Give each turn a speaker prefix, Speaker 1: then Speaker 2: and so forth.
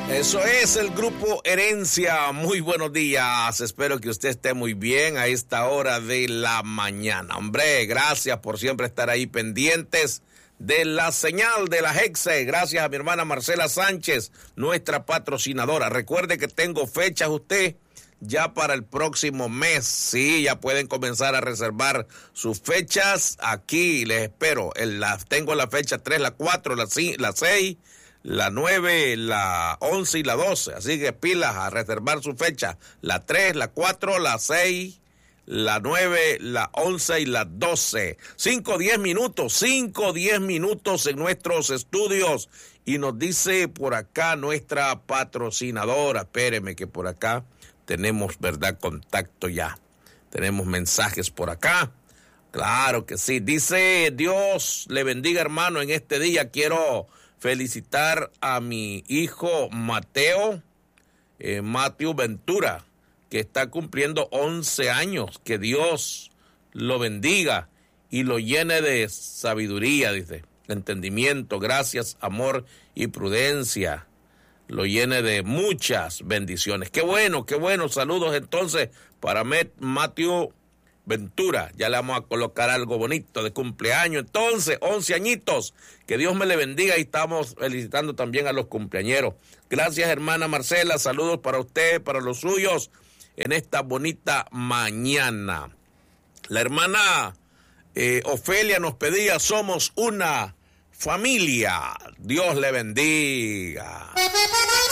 Speaker 1: Eso es el grupo Herencia. Muy buenos días. Espero que usted esté muy bien a esta hora de la mañana. Hombre, gracias por siempre estar ahí pendientes de la señal de la Hexe. Gracias a mi hermana Marcela Sánchez, nuestra patrocinadora. Recuerde que tengo fechas usted ya para el próximo mes. Sí, ya pueden comenzar a reservar sus fechas. Aquí les espero. Tengo la fecha 3, la 4, la 6, la 9, la 11 y la 12. Así que pilas a reservar su fecha. La 3, la 4, la 6, la 9, la 11 y la 12. 5-10 minutos en nuestros estudios. Y nos dice por acá nuestra patrocinadora. Espéreme que por acá tenemos, ¿verdad?, contacto ya. Tenemos mensajes por acá. Claro que sí. Dice: Dios le bendiga, hermano. En este día quiero felicitar a mi hijo Mateo Ventura, que está cumpliendo 11 años. Que Dios lo bendiga y lo llene de sabiduría, dice, entendimiento, gracias, amor y prudencia. Lo llene de muchas bendiciones. Qué bueno, qué bueno. Saludos entonces para Mateo Ventura. Ya le vamos a colocar algo bonito de cumpleaños. Entonces, 11 añitos. Que Dios me le bendiga, y estamos felicitando también a los cumpleañeros. Gracias, hermana Marcela. Saludos para usted, para los suyos, en esta bonita mañana. La hermana Ofelia nos pedía: somos una familia. Dios le bendiga.